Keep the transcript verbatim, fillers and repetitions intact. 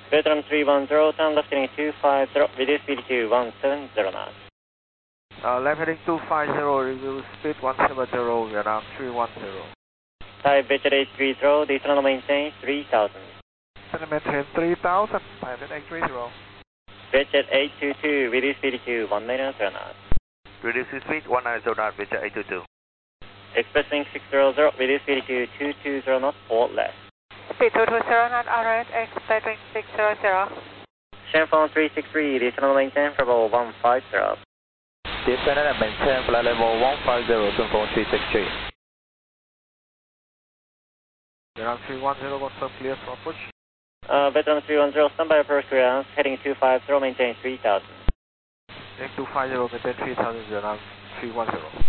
Veteran three one zero, turn left heading two five zero, reduce speed to one seven zero knots. Uh, left heading two five zero, reduce speed one seven zero, Vietnam three one zero. Type Bridget eight three zero, descend maintain three thousand. Descend maintain three thousand, pilot eight three zero. Bridget eight two two, reduce speed to one nine zero knots. Reduce speed one nine zero knots, Bridget eight two two. Expressing six zero zero, reduce speed to two two zero knots or less. Speed two two zero knot, alright, expecting six zero zero. Shanphone three six three, descend maintain for level one five zero. Descend and maintain flight level one five zero, Shanphone three six three. Vietnam three one zero, what's up, clear for approach? Uh, Veteran three one zero, stand by approach clearance, heading two five zero, maintain three thousand. Heading two five zero, maintain three thousand, Vietnam three one zero.